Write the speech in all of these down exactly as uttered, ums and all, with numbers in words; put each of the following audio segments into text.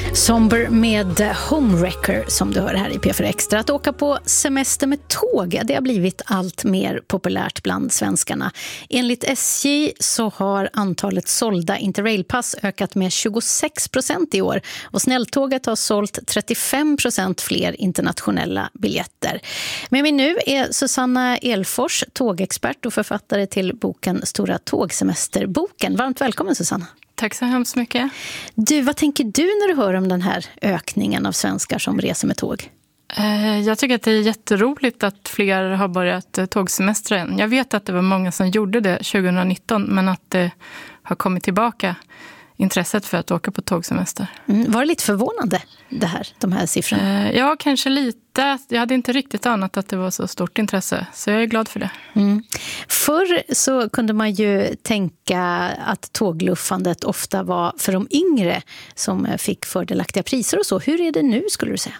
Somber med Homewrecker som du hör här i P fyra Extra. Att åka på semester med tåg, det har blivit allt mer populärt bland svenskarna. Enligt S J så har antalet sålda Interrailpass ökat med tjugosex procent i år. Och Snälltåget har sålt trettiofem procent fler internationella biljetter. Med mig nu är Susanna Elfors, tågexpert och författare till boken Stora tågsemesterboken. Varmt välkommen Susanna. Tack så hemskt mycket. Du, vad tänker du när du hör om den här ökningen av svenskar som reser med tåg? Jag tycker att det är jätteroligt att fler har börjat tågsemestra än. Jag vet att det var många som gjorde det tjugonitton, men att det har kommit tillbaka intresset för att åka på tågsemester. Mm, var det lite förvånande det här, de här siffrorna? Ja, kanske lite. Jag hade inte riktigt anat att det var så stort intresse, så jag är glad för det. Mm. Förr så kunde man ju tänka att tågluffandet ofta var för de yngre som fick fördelaktiga priser och så. Hur är det nu skulle du säga?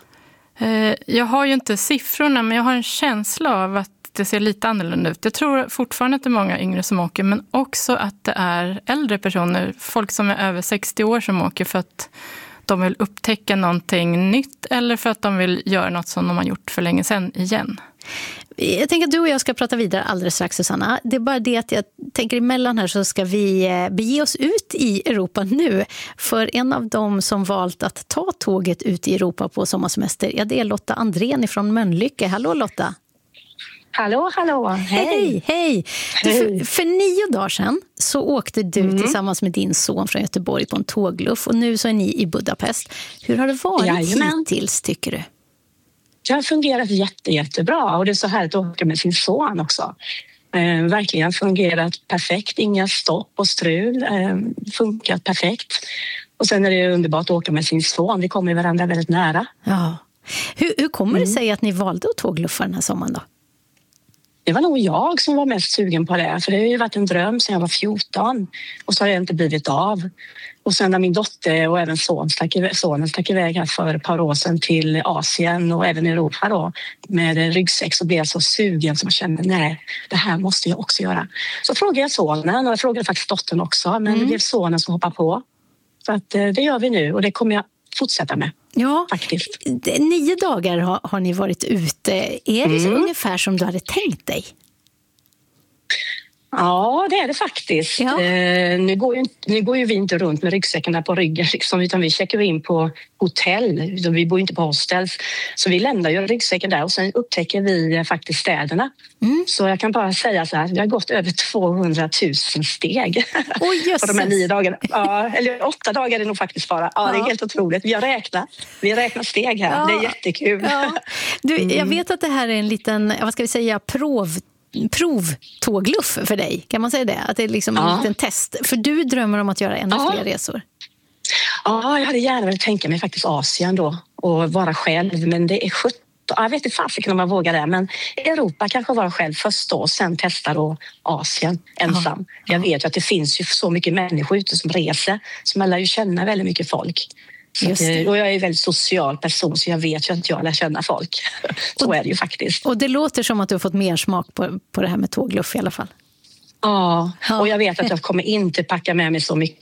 Jag har ju inte siffrorna, men jag har en känsla av att det ser lite annorlunda ut. Jag tror fortfarande att det är många yngre som åker, men också att det är äldre personer, folk som är över sextio år som åker för att de vill upptäcka någonting nytt eller för att de vill göra något som de har gjort för länge sedan igen. Jag tänker att du och jag ska prata vidare alldeles strax, Susanna. Det är bara det att jag tänker emellan här så ska vi bege oss ut i Europa nu. För en av dem som valt att ta tåget ut i Europa på sommarsemester, ja, det är Lotta Andrén från Mölnlycke. Hallå Lotta! Hallå, hallå. Hej. Hej, hej. Du, för, för nio dagar sedan så åkte du mm. tillsammans med din son från Göteborg på en tågluff och nu så är ni i Budapest. Hur har det varit Jajamän. hittills tycker du? Det har fungerat jätte, jättebra och det är så härligt att åka med sin son också. Eh, verkligen fungerat perfekt, inga stopp och strul, eh, funkat perfekt. Och sen är det underbart att åka med sin son, vi kommer varandra väldigt nära. Ja. Hur, hur kommer mm. det sig att ni valde att tågluffa den här sommaren då? Det var nog jag som var mest sugen på det, för det har ju varit en dröm sedan jag var fjorton och så har det inte blivit av. Och sen när min dotter och även son stack, sonen stack iväg här för ett par år sedan till Asien och även Europa då med ryggsäck så blev jag så sugen som jag kände nej, det här måste jag också göra. Så frågade jag sonen och jag frågade faktiskt dottern också, men mm. det blev sonen som hoppade på. Så att det gör vi nu och det kommer jag fortsätta med. Ja, faktiskt. Nio dagar har, har ni varit ute. Är det mm. ungefär som du hade tänkt dig? Ja, det är det faktiskt. Ja. Eh, nu, går ju, nu går ju vi inte runt med ryggsäckarna på ryggen liksom, utan vi checkar in på hotell. Vi bor inte på hostels. Så vi lämnar ju ryggsäcken där och sen upptäcker vi faktiskt städerna. Mm. Så jag kan bara säga så här, vi har gått över tvåhundratusen steg oh, på de här nio dagarna. Ja, eller åtta dagar är det nog faktiskt bara. Ja, det är helt otroligt. Vi har räknat. Vi har räknat steg här. Ja. Det är jättekul. Ja. Du, jag vet att det här är en liten, vad ska vi säga, prov provtågluff för dig, kan man säga det? Att det är liksom en ja. liten test. För du drömmer om att göra ännu ja. fler resor. Ja, jag hade gärna velat tänka mig faktiskt Asien då och vara själv, men det är sjutton. Jag vet inte fasiken om man vågar det, men Europa kanske vara själv först då och sen testa då Asien ensam. Ja. Jag vet ju att det finns ju så mycket människor ute som reser, så man lär ju känna väldigt mycket folk. Så att, och jag är en väldigt social person så jag vet ju att jag lär känna folk. Så och, är det ju faktiskt. Och det låter som att du har fått mer smak på, på det här med tågluff i alla fall. Ja, och jag vet att jag kommer inte packa med mig så mycket